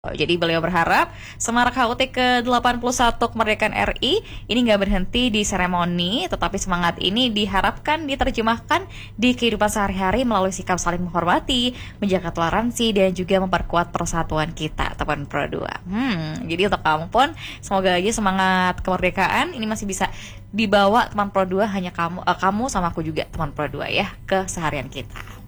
Jadi beliau berharap Semarak HUT ke-81 kemerdekaan RI ini nggak berhenti di seremoni, tetapi semangat ini diharapkan diterjemahkan di kehidupan sehari-hari melalui sikap saling menghormati, menjaga toleransi, dan juga memperkuat persatuan kita, teman Pro 2. Jadi untuk kamu pun, semoga aja semangat kemerdekaan ini masih bisa dibawa teman Pro 2, hanya kamu sama aku juga teman Pro 2 ya, ke seharian kita.